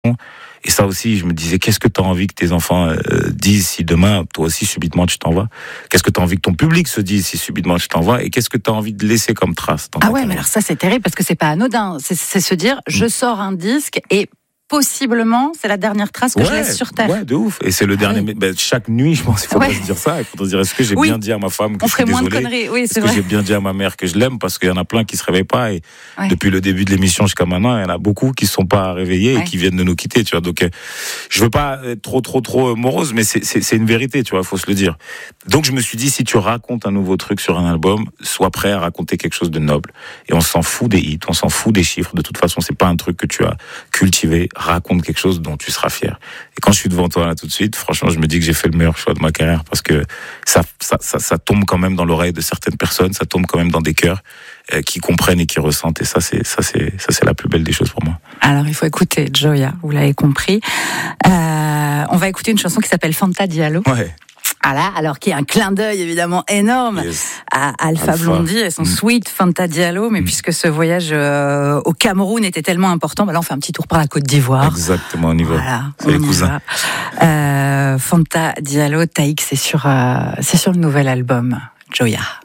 Et ça aussi, je me disais, qu'est-ce que tu as envie que tes enfants disent si demain, toi aussi, subitement, tu t'en vas? Qu'est-ce que tu as envie que ton public se dise si subitement tu t'en vas? Et qu'est-ce que tu as envie de laisser comme trace dans ta Ah ouais, carrière? mais alors ça, c'est terrible parce que c'est pas anodin. C'est se dire, je sors un disque et possiblement, c'est la dernière trace que je laisse sur Terre. Ouais, de ouf. Et c'est le dernier. Ben, chaque nuit, je pense qu'il faudrait se dire ça. Il faudrait se dire, est-ce que j'ai bien dit à ma femme que je suis désolé? On ferait moins de conneries. Oui, c'est Est-ce que j'ai bien dit à ma mère que je l'aime? Parce qu'il y en a plein qui se réveillent pas. Et depuis le début de l'émission jusqu'à maintenant, il y en a beaucoup qui sont pas réveillés et qui viennent de nous quitter, tu vois. Donc, je veux pas être trop morose, mais c'est une vérité, tu vois. Faut se le dire. Donc, je me suis dit, si tu racontes un nouveau truc sur un album, sois prêt à raconter quelque chose de noble. Et on s'en fout des hits, on s'en fout des chiffres. De toute façon, c'est pas un truc que tu as cultivé. Raconte quelque chose dont tu seras fier. Et quand je suis devant toi là tout de suite, franchement, je me dis que j'ai fait le meilleur choix de ma carrière parce que ça tombe quand même dans l'oreille de certaines personnes, ça tombe quand même dans des cœurs qui comprennent et qui ressentent. Et ça c'est la plus belle des choses pour moi. Alors il faut écouter Joya, vous l'avez compris. On va écouter une chanson qui s'appelle Fanta Diallo. Ouais. Voilà, alors qu'il y a un clin d'œil évidemment énorme à Alpha Blondy et son Sweet Fanta Diallo, mais puisque ce voyage au Cameroun était tellement important, bah là on fait un petit tour par la Côte d'Ivoire. Exactement, on y va. Voilà, c'est les cousins. Fanta Diallo, Taïk, c'est sur le nouvel album Joya.